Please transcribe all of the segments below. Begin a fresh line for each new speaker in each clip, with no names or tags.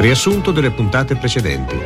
Riassunto delle puntate precedenti.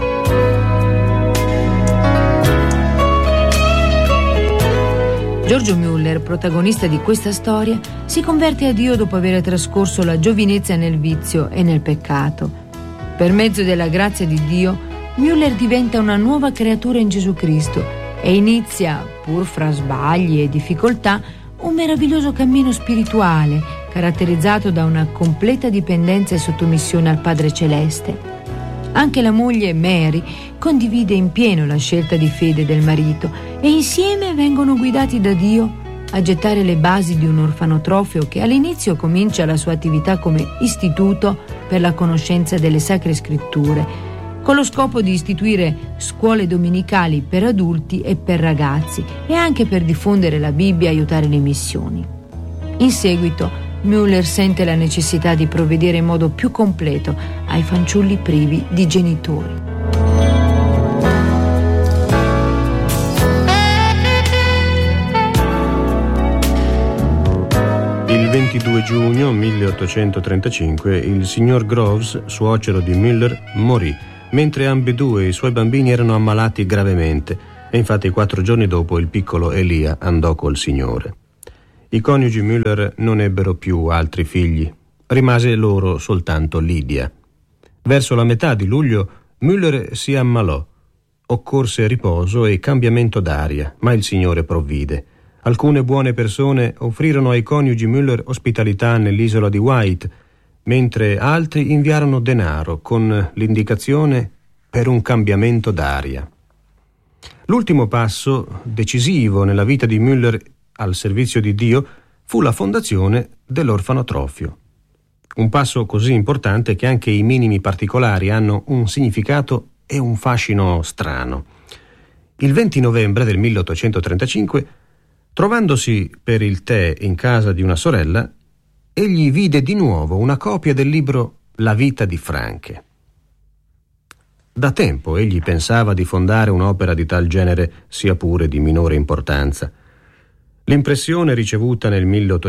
Giorgio Müller, protagonista di questa storia, si converte a Dio dopo aver trascorso la giovinezza nel vizio e nel peccato. Per mezzo della grazia di Dio, Müller diventa una nuova creatura in Gesù Cristo e inizia, pur fra sbagli e difficoltà, un meraviglioso cammino spirituale caratterizzato da una completa dipendenza e sottomissione al Padre Celeste. Anche la moglie Mary condivide in pieno la scelta di fede del marito e insieme vengono guidati da Dio a gettare le basi di un orfanotrofio che all'inizio comincia la sua attività come istituto per la conoscenza delle Sacre Scritture, con lo scopo di istituire scuole domenicali per adulti e per ragazzi e anche per diffondere la Bibbia e aiutare le missioni. In seguito Müller sente la necessità di provvedere in modo più completo ai fanciulli privi di genitori.
Il 22 giugno 1835 il signor Groves, suocero di Müller, morì, mentre ambedue i suoi bambini erano ammalati gravemente e infatti 4 giorni dopo il piccolo Elia andò col Signore. I coniugi Müller non ebbero più altri figli, rimase loro soltanto Lydia. Verso la metà di luglio Müller si ammalò. Occorse riposo e cambiamento d'aria, ma il Signore provvide. Alcune buone persone offrirono ai coniugi Müller ospitalità nell'isola di White, mentre altri inviarono denaro con l'indicazione per un cambiamento d'aria. L'ultimo passo decisivo nella vita di Müller al servizio di Dio fu la fondazione dell'orfanotrofio. Un passo così importante che anche i minimi particolari hanno un significato e un fascino strano. Il 20 novembre del 1835, trovandosi per il tè in casa di una sorella, egli vide di nuovo una copia del libro La vita di Franche. Da tempo egli pensava di fondare un'opera di tal genere, sia pure di minore importanza. L'impressione ricevuta nel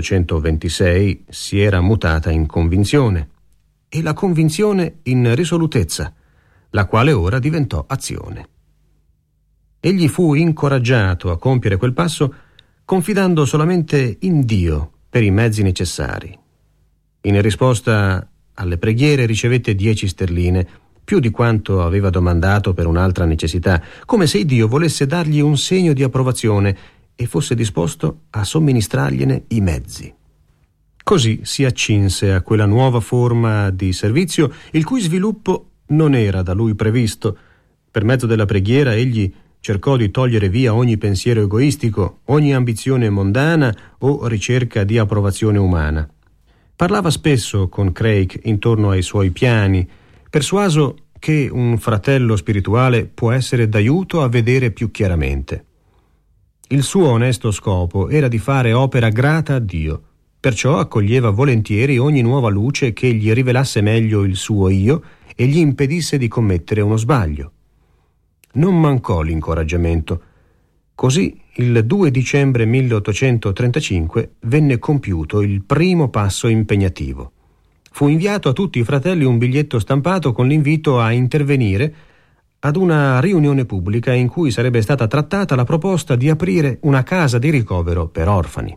1826 si era mutata in convinzione e la convinzione in risolutezza, la quale ora diventò azione. Egli fu incoraggiato a compiere quel passo confidando solamente in Dio per i mezzi necessari. In risposta alle preghiere ricevette 10 sterline, più di quanto aveva domandato per un'altra necessità, come se Dio volesse dargli un segno di approvazione e fosse disposto a somministrargliene i mezzi. Così si accinse a quella nuova forma di servizio, il cui sviluppo non era da lui previsto. Per mezzo della preghiera egli cercò di togliere via ogni pensiero egoistico, ogni ambizione mondana o ricerca di approvazione umana. Parlava spesso con Craig intorno ai suoi piani, persuaso che un fratello spirituale può essere d'aiuto a vedere più chiaramente. Il suo onesto scopo era di fare opera grata a Dio, perciò accoglieva volentieri ogni nuova luce che gli rivelasse meglio il suo io e gli impedisse di commettere uno sbaglio. Non mancò l'incoraggiamento. Così, il 2 dicembre 1835 venne compiuto il primo passo impegnativo. Fu inviato a tutti i fratelli un biglietto stampato con l'invito a intervenire ad una riunione pubblica in cui sarebbe stata trattata la proposta di aprire una casa di ricovero per orfani.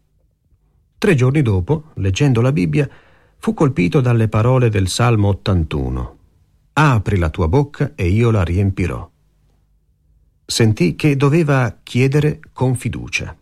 3 giorni dopo, leggendo la Bibbia, fu colpito dalle parole del Salmo 81. «Apri la tua bocca e io la riempirò». Sentì che doveva chiedere con fiducia.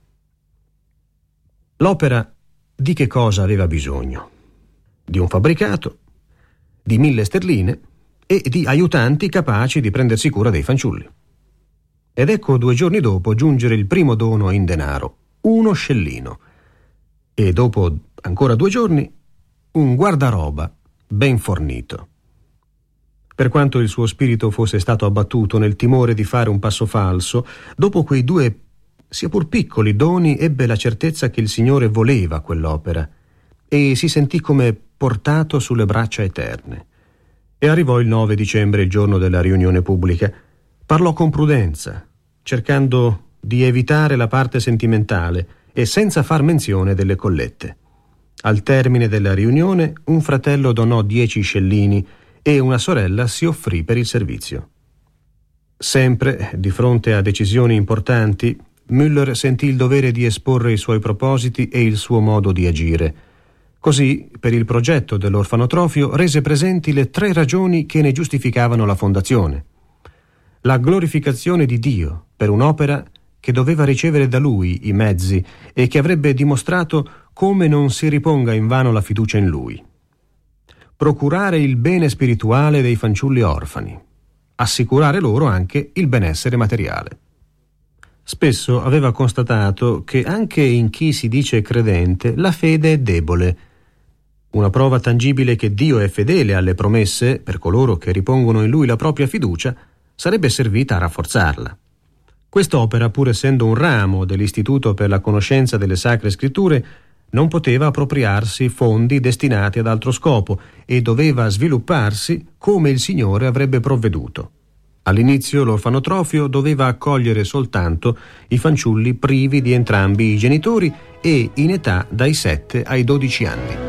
L'opera di che cosa aveva bisogno? Di un fabbricato, di 1000 sterline e di aiutanti capaci di prendersi cura dei fanciulli. Ed ecco 2 giorni dopo giungere il primo dono in denaro, 1 scellino, e dopo ancora 2 giorni un guardaroba ben fornito. Per quanto il suo spirito fosse stato abbattuto nel timore di fare un passo falso, dopo quei 2, sia pur piccoli, doni ebbe la certezza che il Signore voleva quell'opera e si sentì come portato sulle braccia eterne. E arrivò il 9 dicembre, il giorno della riunione pubblica. Parlò con prudenza, cercando di evitare la parte sentimentale e senza far menzione delle collette. Al termine della riunione, un fratello donò 10 scellini e una sorella si offrì per il servizio. Sempre di fronte a decisioni importanti, Müller sentì il dovere di esporre i suoi propositi e il suo modo di agire. Così, per il progetto dell'orfanotrofio, rese presenti le 3 ragioni che ne giustificavano la fondazione. La glorificazione di Dio per un'opera che doveva ricevere da Lui i mezzi e che avrebbe dimostrato come non si riponga invano la fiducia in Lui. Procurare il bene spirituale dei fanciulli orfani. Assicurare loro anche il benessere materiale. Spesso aveva constatato che anche in chi si dice credente la fede è debole. Una prova tangibile che Dio è fedele alle promesse per coloro che ripongono in Lui la propria fiducia sarebbe servita a rafforzarla. Quest'opera, pur essendo un ramo dell'Istituto per la conoscenza delle Sacre Scritture, non poteva appropriarsi fondi destinati ad altro scopo e doveva svilupparsi come il Signore avrebbe provveduto. All'inizio l'orfanotrofio doveva accogliere soltanto i fanciulli privi di entrambi i genitori e in età dai 7 ai 12 anni.